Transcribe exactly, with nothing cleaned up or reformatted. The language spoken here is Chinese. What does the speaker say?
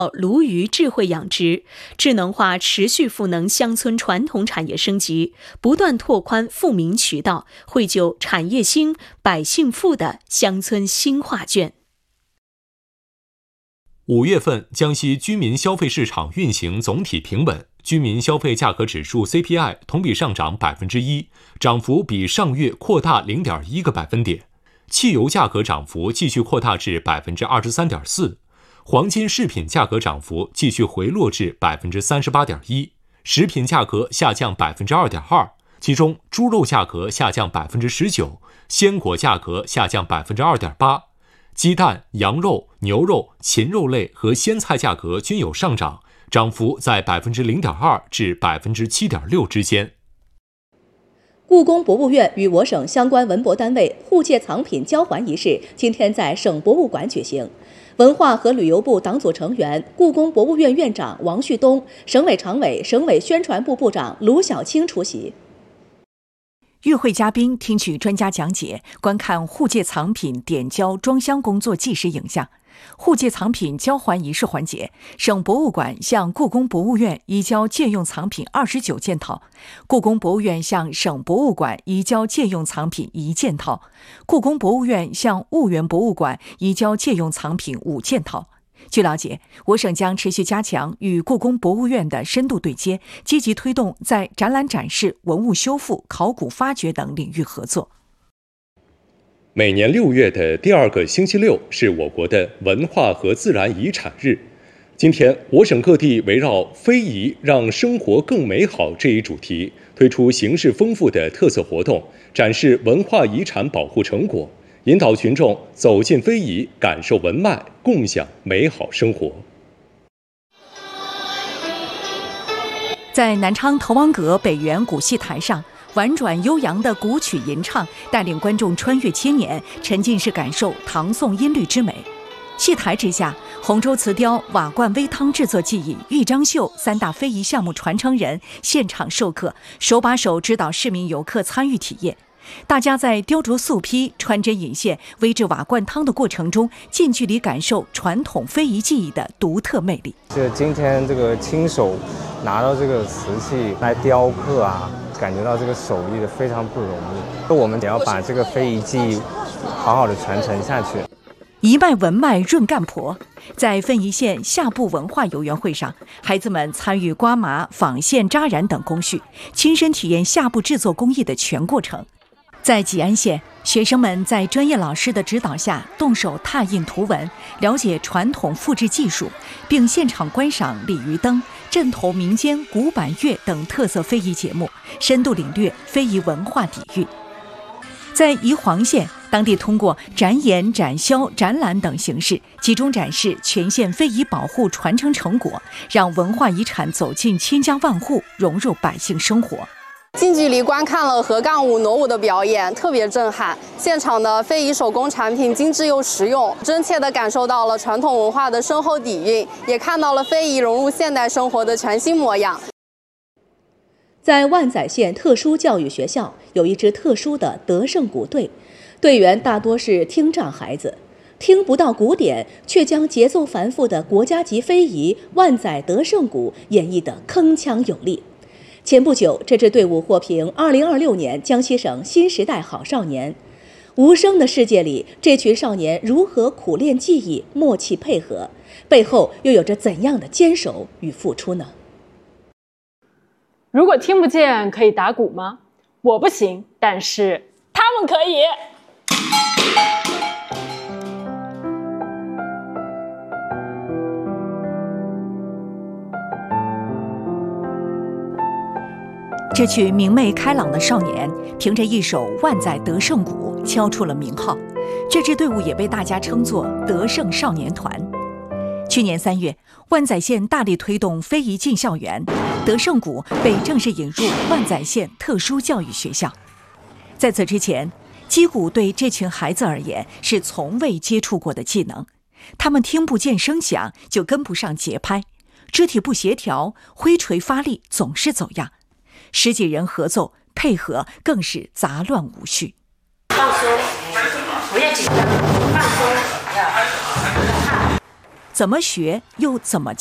鲈鱼智慧养殖，智能化持续赋能乡村传统产业升级，不断拓宽富民渠道，绘就产业兴、百姓富的乡村新画卷。 五月份，江西居民消费市场运行总体平稳，居民消费价格指数 C P I 同比上涨百分之一，涨幅比上月扩大零点一个百分点。汽油价格涨幅继续扩大至百分之二十三点四。黄金饰品价格涨幅继续回落至百分之三十八点一，食品价格下降百分之二点二，其中猪肉价格下降百分之十九，鲜果价格下降百分之二点八，鸡蛋、羊肉、牛肉、禽肉类和鲜菜价格均有上涨，涨幅在百分之零点二至百分之七点六之间。 故宫博物院与我省相关文博单位互借藏品交还仪式今天在省博物馆举行。文化和旅游部党组成员、故宫博物院院长王旭东、省委常委、省委宣传部部长卢晓清出席。 与会嘉宾听取专家讲解，观看互借藏品点交装箱工作纪实影像。互借藏品交还仪式环节，省博物馆向故宫博物院移交借用藏品二十九件套，故宫博物院向省博物馆移交借用藏品一件套，故宫博物院向婺源博物馆移交借用藏品五件套。据了解，我省将持续加强与故宫博物院的深度对接，积极推动在展览展示、文物修复、考古发掘等领域合作。 每年六月的第二个星期六是我国的文化和自然遗产日。今天，我省各地围绕非遗让生活更美好这一主题，推出形式丰富的特色活动，展示文化遗产保护成果，引导群众走进非遗，感受文脉，共享美好生活。 在南昌滕王阁北园古戏台上，婉转悠扬的古曲吟唱带领观众穿越千年，沉浸式感受唐宋音律之美。戏台之下，洪州瓷雕、瓦罐煨汤制作技艺、豫章绣三大非遗项目传承人现场授课，手把手指导市民游客参与体验。大家在雕琢素坯、穿针引线、煨制瓦罐汤的过程中，近距离感受传统非遗技艺的独特魅力。 就今天这个亲手拿到这个瓷器来雕刻啊，感觉到这个手艺的非常不容易。我们也要把这个非遗技艺好好的传承下去。 一脉文脉润干婆，在分宜县下部文化游园会上，孩子们参与刮麻、纺线、扎染等工序，亲身体验下部制作工艺的全过程。在吉安县，学生们在专业老师的指导下动手拓印图文，了解传统复制技术，并现场观赏鲤鱼灯、镇头民间古板乐等特色非遗节目，深度领略非遗文化底蕴。在宜黄县，当地通过展演、展销、展览等形式，集中展示全县非遗保护传承成果，让文化遗产走进千家万户，融入百姓生活。 近距离观看了河杠舞、傩舞的表演，特别震撼。现场的非遗手工产品精致又实用，真切地感受到了传统文化的深厚底蕴，也看到了非遗融入现代生活的全新模样。 在万载县特殊教育学校，有一支特殊的德胜鼓队，队员大多是听障孩子，听不到鼓点，却将节奏繁复的国家级非遗万载德胜鼓演绎得铿锵有力。前不久，这支队伍获评二零二六年江西省新时代好少年。无声的世界里，这群少年如何苦练技艺、默契配合，背后又有着怎样的坚守与付出呢？ 如果听不见，可以打鼓吗？我不行，但是他们可以。 这群明媚开朗的少年，凭着一首万载德胜鼓敲出了名号。这支队伍也被大家称作德胜少年团。去年三月，万载县大力推动非遗进校园，德胜鼓被正式引入万载县特殊教育学校。在此之前，击鼓对这群孩子而言是从未接触过的技能，他们听不见声响就跟不上节拍，肢体不协调，挥锤发力总是走样。十几人合奏配合更是杂乱无序。 放松，不要紧张，放松。 怎么学又怎么